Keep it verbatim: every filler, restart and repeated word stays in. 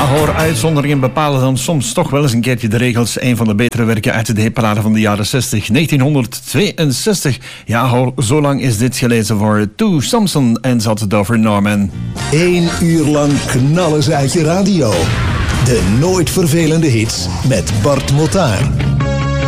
hoor, uitzonderingen bepalen dan soms toch wel eens een keertje de regels. Een van de betere werken uit de hitparade van de jaren zestig, negentienhonderdtweeënzestig. Ja hoor, zo lang is dit gelezen voor Toe Samson en zat het over Norman. Eén uur lang knallen ze uit je radio. De nooit vervelende hits met Bart Motaan.